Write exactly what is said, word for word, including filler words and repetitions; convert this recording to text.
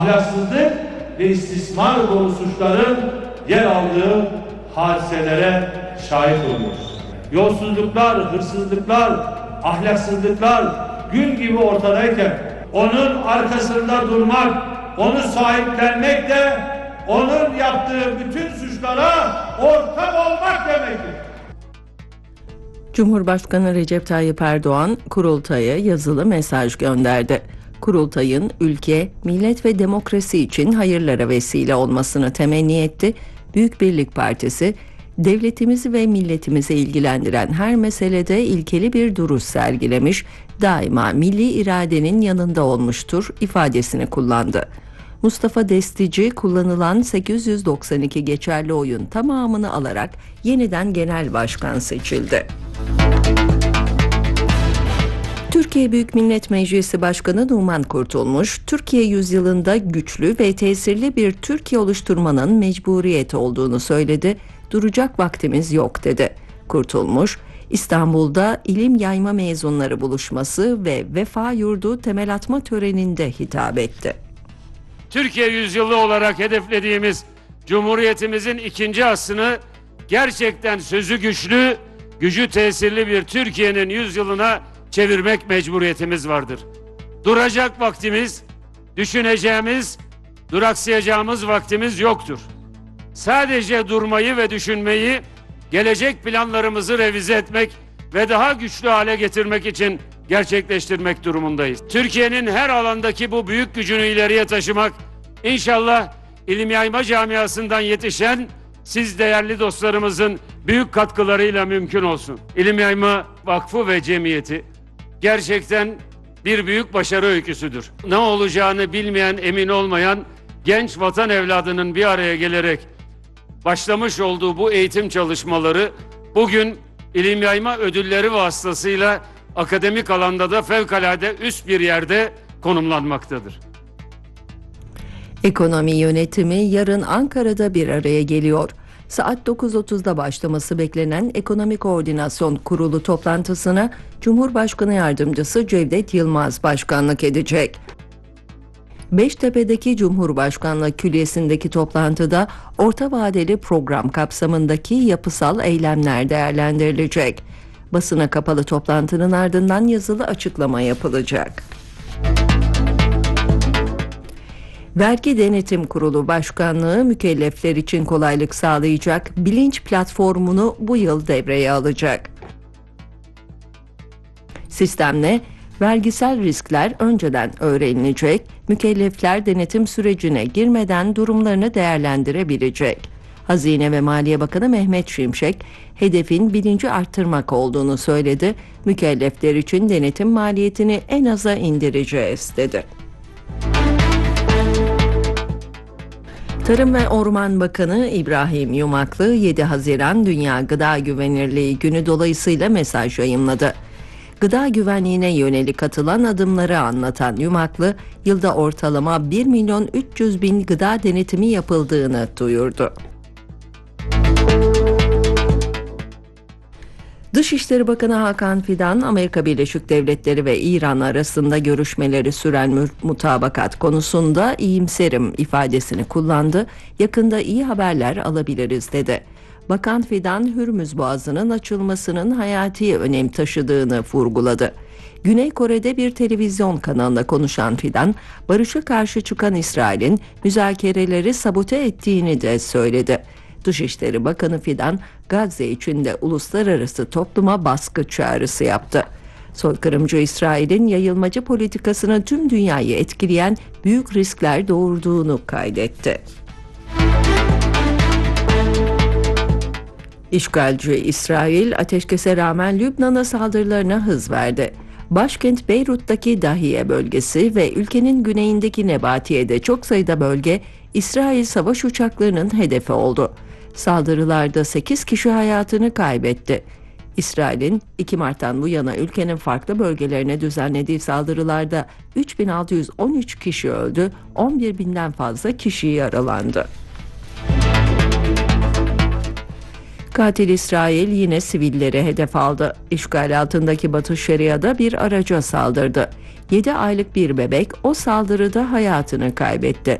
ahlaksızlık ve istismar dolu suçların yer aldığı hadiselere şahit oluyoruz. Yolsuzluklar, hırsızlıklar, ahlaksızlıklar gün gibi ortadayken onun arkasında durmak, onu sahiplenmek de onun yaptığı bütün suçlara ortak olmak demektir. Cumhurbaşkanı Recep Tayyip Erdoğan kurultaya yazılı mesaj gönderdi. Kurultayın ülke, millet ve demokrasi için hayırlara vesile olmasını temenni etti. Büyük Birlik Partisi, devletimizi ve milletimizi ilgilendiren her meselede ilkeli bir duruş sergilemiş, daima milli iradenin yanında olmuştur ifadesini kullandı. Mustafa Destici kullanılan sekiz yüz doksan iki geçerli oyun tamamını alarak yeniden genel başkan seçildi. Türkiye Büyük Millet Meclisi Başkanı Numan Kurtulmuş, Türkiye yüzyılında güçlü ve tesirli bir Türkiye oluşturmanın mecburiyeti olduğunu söyledi. Duracak vaktimiz yok dedi. Kurtulmuş, İstanbul'da ilim yayma mezunları buluşması ve vefa yurdu temel atma töreninde hitap etti. Türkiye yüzyılı olarak hedeflediğimiz Cumhuriyetimizin ikinci asrını gerçekten sözü güçlü, gücü tesirli bir Türkiye'nin yüzyılına çevirmek mecburiyetimiz vardır. Duracak vaktimiz, düşüneceğimiz, duraksayacağımız vaktimiz yoktur. Sadece durmayı ve düşünmeyi, gelecek planlarımızı revize etmek ve daha güçlü hale getirmek için gerçekleştirmek durumundayız. Türkiye'nin her alandaki bu büyük gücünü ileriye taşımak, inşallah ilim yayma camiasından yetişen siz değerli dostlarımızın büyük katkılarıyla mümkün olsun. İlim Yayma Vakfı ve Cemiyeti gerçekten bir büyük başarı öyküsüdür. Ne olacağını bilmeyen, emin olmayan genç vatan evladının bir araya gelerek başlamış olduğu bu eğitim çalışmaları bugün ilim yayma ödülleri vasıtasıyla akademik alanda da fevkalade üst bir yerde konumlanmaktadır. Ekonomi yönetimi yarın Ankara'da bir araya geliyor. Saat dokuz otuzda başlaması beklenen Ekonomi Koordinasyon Kurulu toplantısına Cumhurbaşkanı Yardımcısı Cevdet Yılmaz başkanlık edecek. Beştepe'deki Cumhurbaşkanlığı Külliyesi'ndeki toplantıda orta vadeli program kapsamındaki yapısal eylemler değerlendirilecek. Basına kapalı toplantının ardından yazılı açıklama yapılacak. Vergi Denetim Kurulu Başkanlığı mükellefler için kolaylık sağlayacak bilinç platformunu bu yıl devreye alacak. Sistemle vergisel riskler önceden öğrenilecek, mükellefler denetim sürecine girmeden durumlarını değerlendirebilecek. Hazine ve Maliye Bakanı Mehmet Şimşek, hedefin bilinci arttırmak olduğunu söyledi. Mükellefler için denetim maliyetini en aza indireceğiz dedi. Tarım ve Orman Bakanı İbrahim Yumaklı yedi Haziran Dünya Gıda Güvenirliği Günü dolayısıyla mesaj yayımladı. Gıda güvenliğine yönelik atılan adımları anlatan Yumaklı, yılda ortalama bir milyon üç yüz bin gıda denetimi yapıldığını duyurdu. Dışişleri Bakanı Hakan Fidan, Amerika Birleşik Devletleri ve İran arasında görüşmeleri süren mutabakat konusunda iyimserim ifadesini kullandı. Yakında iyi haberler alabiliriz dedi. Bakan Fidan, Hürmüz Boğazı'nın açılmasının hayati önem taşıdığını vurguladı. Güney Kore'de bir televizyon kanalında konuşan Fidan, barışa karşı çıkan İsrail'in müzakereleri sabote ettiğini de söyledi. Dışişleri Bakanı Fidan, Gazze için de uluslararası topluma baskı çağrısı yaptı. Soykırımcı İsrail'in yayılmacı politikasını tüm dünyayı etkileyen büyük riskler doğurduğunu kaydetti. İşgalci İsrail, ateşkese rağmen Lübnan'a saldırılarına hız verdi. Başkent Beyrut'taki Dahiye bölgesi ve ülkenin güneyindeki Nebatiye'de çok sayıda bölge İsrail savaş uçaklarının hedefi oldu. Saldırılarda sekiz kişi hayatını kaybetti. İsrail'in iki Mart'tan bu yana ülkenin farklı bölgelerine düzenlediği saldırılarda üç bin altı yüz on üç kişi öldü, on bir binden fazla kişi yaralandı. Katil İsrail yine sivilleri hedef aldı. İşgal altındaki Batı Şeria'da bir araca saldırdı. yedi aylık bir bebek o saldırıda hayatını kaybetti.